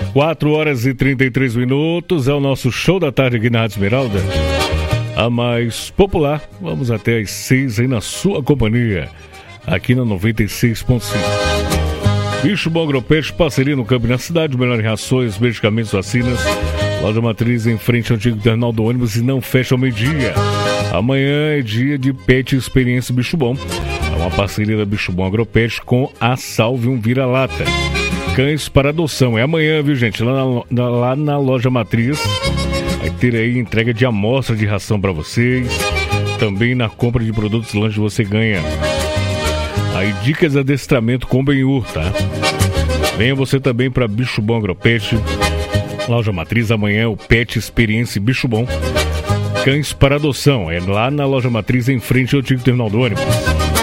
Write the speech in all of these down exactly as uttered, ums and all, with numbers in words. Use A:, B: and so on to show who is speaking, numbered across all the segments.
A: quatro horas e trinta e três minutos, é o nosso show da tarde aqui na Rádio Esmeralda, a mais popular. Vamos até às seis aí na sua companhia, aqui na noventa e seis ponto cinco. Bicho Bom Agropeixe, parceria no campo e na cidade, melhores rações, medicamentos, vacinas. Loja Matriz em frente ao antigo terminal do ônibus e não fecha ao meio-dia. Amanhã é dia de Pet Experiência Bicho Bom. É uma parceria da Bicho Bom Agropeixe com a Salve um Vira-Lata. Cães para adoção. É amanhã, viu, gente? Lá na, lá na Loja Matriz. Vai ter aí entrega de amostra de ração para vocês. Também na compra de produtos lanche você ganha aí dicas de adestramento com Benhur, tá? Venha você também para Bicho Bom Agropeixe. Loja Matriz, amanhã o Pet Experiência Bicho Bom. Cães para adoção. É lá na Loja Matriz, em frente ao antigo terminal do ônibus.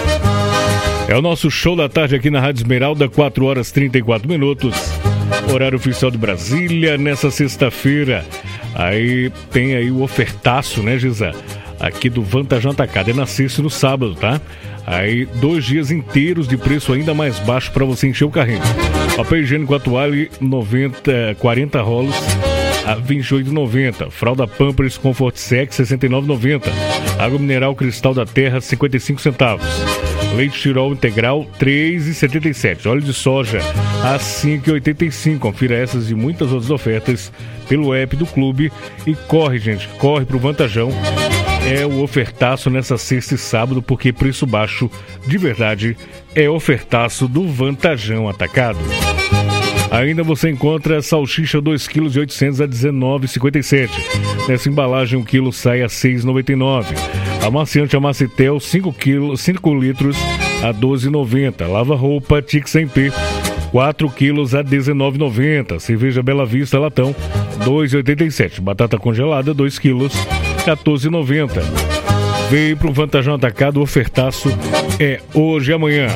A: É o nosso show da tarde aqui na Rádio Esmeralda, quatro horas e trinta e quatro minutos. Horário oficial de Brasília, nessa sexta-feira. Aí tem aí o ofertaço, né, Gisa? Aqui do Vantajão Atacado. É na sexta e no sábado, tá? Aí dois dias inteiros de preço ainda mais baixo para você encher o carrinho. Papel higiênico Atuale, noventa, quarenta rolos a vinte e oito reais e noventa centavos. Fralda Pampers Comfort Sec, sessenta e nove reais e noventa centavos. Água mineral Cristal da Terra, cinquenta e cinco centavos. Leite Tirol integral, três reais e setenta e sete centavos. Óleo de soja a cinco reais e oitenta e cinco centavos. Confira essas e muitas outras ofertas pelo app do clube. E corre, gente, corre pro Vantajão. É o ofertaço nessa sexta e sábado, porque preço baixo de verdade é ofertaço do Vantajão Atacado. Ainda você encontra salsicha dois quilos e oitocentos a dezenove reais e cinquenta e sete centavos. Nessa embalagem um quilo sai a seis reais e noventa e nove centavos. Amaciante Amacitel cinco quilos, cinco litros a doze reais e noventa centavos. Lava roupa Tix cem P quatro quilos a dezenove reais e noventa centavos. Cerveja Bela Vista latão dois reais e oitenta e sete centavos. Batata congelada dois quilos quatorze reais e noventa centavos. Veio pro Vantajão Atacado, o ofertaço é hoje e amanhã.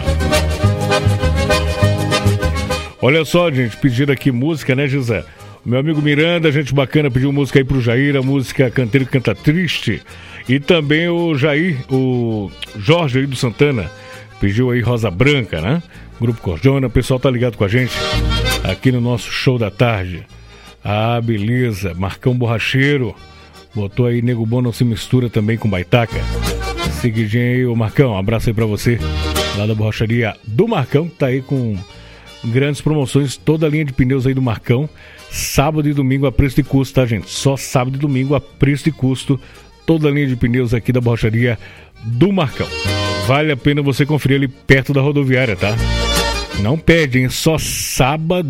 A: Olha só, gente, pediram aqui música, né, José? Meu amigo Miranda, gente bacana, pediu música aí pro Jair, a música Canteiro Canta Triste. E também o Jair, o Jorge aí do Santana, pediu aí Rosa Branca, né? Grupo Cordiona, o pessoal tá ligado com a gente aqui no nosso show da tarde. Ah, beleza, Marcão Borracheiro, botou aí Nego Bom Não Se Mistura também com Baitaca. Seguidinho aí, o Marcão, um abraço aí pra você, lá da borracharia do Marcão, que tá aí com grandes promoções, toda a linha de pneus aí do Marcão, sábado e domingo a preço de custo, tá, gente? Só sábado e domingo a preço de custo, toda a linha de pneus aqui da borracharia do Marcão. Vale a pena você conferir ali perto da rodoviária, tá? Não perde, hein? Só sábado